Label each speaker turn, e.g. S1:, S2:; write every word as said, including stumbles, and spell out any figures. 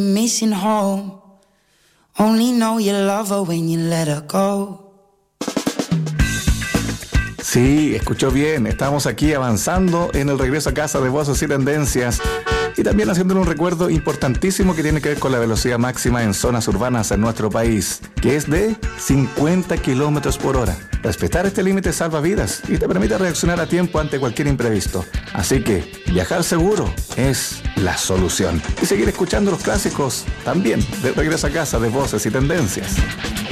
S1: Missing home. Only know you love her when you let her go.
S2: Sí, escuchó bien. Estamos aquí avanzando en el regreso a casa de Voces y Tendencias. Y también haciéndole un recuerdo importantísimo que tiene que ver con la velocidad máxima en zonas urbanas en nuestro país, que es de cincuenta kilómetros por hora. Respetar este límite salva vidas y te permite reaccionar a tiempo ante cualquier imprevisto. Así que viajar seguro es la solución. Y seguir escuchando los clásicos también de regreso a casa de Voces y Tendencias.